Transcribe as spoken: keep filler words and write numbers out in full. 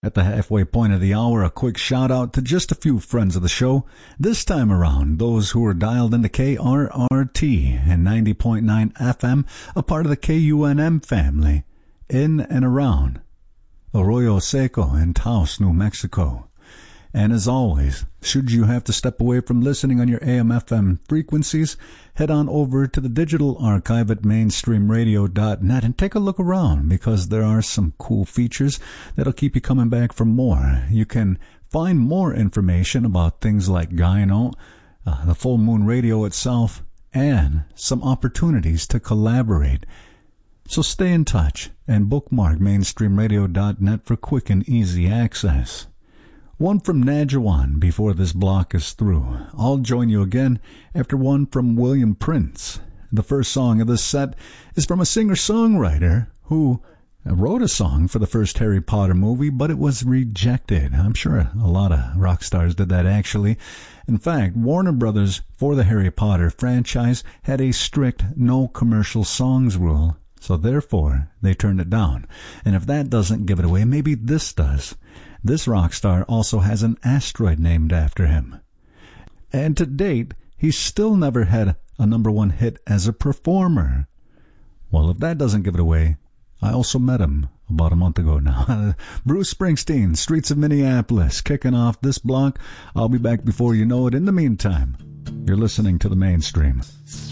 At the halfway point of the hour, a quick shout out to just a few friends of the show. This time around, those who are dialed into K R R T and ninety point nine F M, a part of the K U N M family, in and around Arroyo Seco in Taos, New Mexico. And as always, should you have to step away from listening on your A M F M frequencies, head on over to the digital archive at mainstream radio dot net and take a look around, because there are some cool features that'll keep you coming back for more. You can find more information about things like Gyno, uh, the Full Moon Radio itself, and some opportunities to collaborate. So stay in touch and bookmark mainstream radio dot net for quick and easy access. One from Najawan before this block is through. I'll join you again after one from William Prince. The first song of this set is from a singer-songwriter who wrote a song for the first Harry Potter movie, but it was rejected. I'm sure a lot of rock stars did that, actually. In fact, Warner Brothers, for the Harry Potter franchise, had a strict no commercial songs rule, so therefore they turned it down. And if that doesn't give it away, maybe this does. This rock star also has an asteroid named after him. And to date, he's still never had a number one hit as a performer. Well, if that doesn't give it away, I also met him about a month ago now. Bruce Springsteen, Streets of Minneapolis, kicking off this block. I'll be back before you know it. In the meantime, you're listening to The Mainstream.